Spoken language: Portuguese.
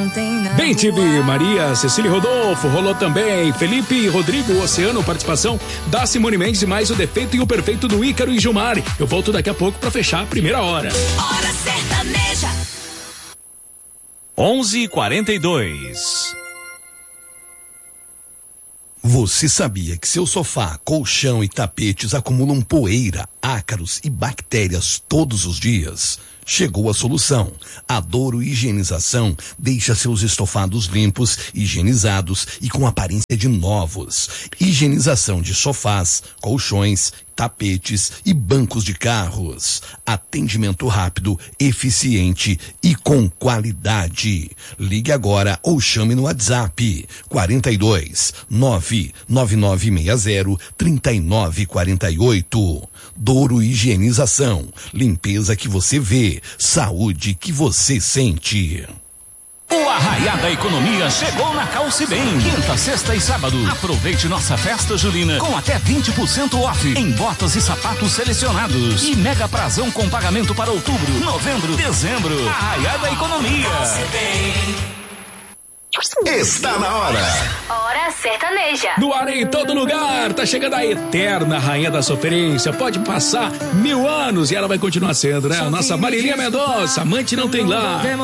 não tem nada. Bem, tive Maria, Cecília e Rodolfo, rolou também Felipe e Rodrigo, Oceano, participação da Simone Mendes e mais o defeito e o perfeito do Ícaro e Gilmar. Eu volto daqui a pouco pra fechar a primeira hora. Hora sertaneja. 11:42. Você sabia que seu sofá, colchão e tapetes acumulam poeira, ácaros e bactérias todos os dias? Chegou a solução. A Douro Higienização deixa seus estofados limpos, higienizados e com aparência de novos. Higienização de sofás, colchões, tapetes e bancos de carros. Atendimento rápido, eficiente e com qualidade. Ligue agora ou chame no WhatsApp 42 99960 3948. Douro Higienização. Limpeza que você vê, saúde que você sente. O Arraiá da Economia chegou na Calce Bem. Quinta, sexta e sábado. Aproveite nossa festa julina com até 20% off em botas e sapatos selecionados. E mega prazão com pagamento para outubro, novembro, dezembro. Arraiá da Economia. Está na hora. Hora sertaneja. No ar em todo lugar, tá chegando a eterna rainha da sofrência. Pode passar 1000 anos e ela vai continuar sendo, né? A nossa Marilinha Mendonça, amante não tem lá.